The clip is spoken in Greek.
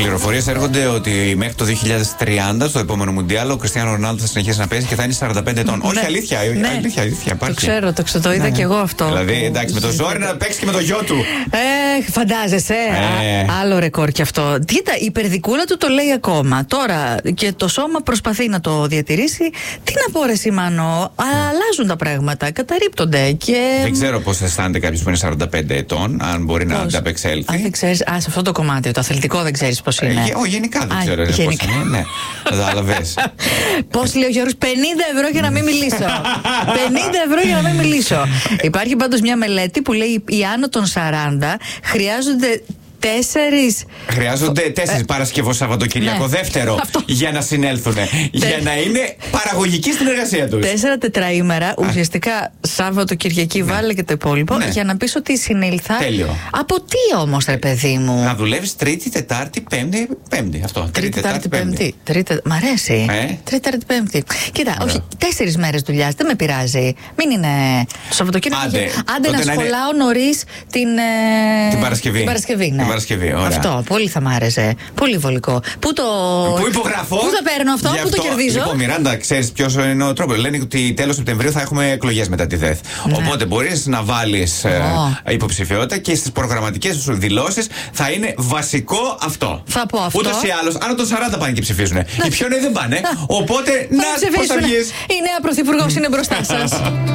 Πληροφορίες έρχονται ότι μέχρι το 2030, στο επόμενο Μουντιάλ, ο Κριστιάνο Ρονάλντο θα συνεχίσει να παίζει και θα είναι 45 ετών. Όχι, αλήθεια. Αλήθεια. Το ξέρω, το είδα και εγώ αυτό. Δηλαδή, εντάξει, με το ζόρι να παίξει και με το γιο του. Φαντάζεσαι. Άλλο ρεκόρ κι αυτό. Κοίτα, η περδικούλα του το λέει ακόμα. Τώρα και το σώμα προσπαθεί να το διατηρήσει. Τι να πω, ρε Σιμάνο, αλλάζουν τα πράγματα, καταρρίπτονται και. Δεν ξέρω πώς αισθάνεται κάποιο που είναι 45 ετών, αν μπορεί να ανταπεξέλθει. Αν δεν ξέρεις, σε αυτό το κομμάτι, το αθλητικό δεν ξέρεις πώς είναι. Γενικά δεν ξέρω πώς είναι. Ναι, κατάλαβες. Πώς λέει ο Γιώργος, 50 ευρώ για να μην μιλήσω. 50 ευρώ για να μην μιλήσω. Υπάρχει πάντως μια μελέτη που λέει οι άνω των 40 χρειάζονται 4 Παρασκευό Σαββατοκύριακο. Δεύτερο, για να συνέλθουν. Για να είναι παραγωγικοί στην εργασία τους. 4 τετραήμερα, ουσιαστικά Σάββατο, Κυριακή, βάλε και το υπόλοιπο, για να πεις ότι συνήλθα. Τέλειο. Από τι όμως, ρε παιδί μου. Να δουλεύεις Τρίτη, Τετάρτη, Πέμπτη. Αυτό. Τρίτη, Τετάρτη, Πέμπτη. Μ' αρέσει. Τρίτη, Τετάρτη, Πέμπτη. Κοίτα, όχι, 4 μέρες δουλειά, δεν με πειράζει. Μην είναι το Σαββατοκύριακο. Άντε να σχολάω νωρίς την Παρασκευή. Ναι. Αυτό, πολύ θα μ' άρεσε. Πολύ βολικό. Πού υπογράφω. Πού θα παίρνω αυτό, πού το κερδίζω. Λοιπόν, Μιράντα, ξέρεις ποιος είναι ο τρόπος. Λένε ότι τέλος Σεπτεμβρίου θα έχουμε εκλογές μετά τη ΔΕΘ. Ναι. Οπότε μπορείς να βάλεις υποψηφιότητα και στις προγραμματικές σου δηλώσεις θα είναι βασικό αυτό. Θα πω αυτό. Ούτως ή άλλως, άνω των 40 πάνε και ψηφίζουν. Οι πιο νέοι δεν πάνε. Οπότε να πώς θα βγεις. Η νέα πρωθυπουργός είναι μπροστά σας.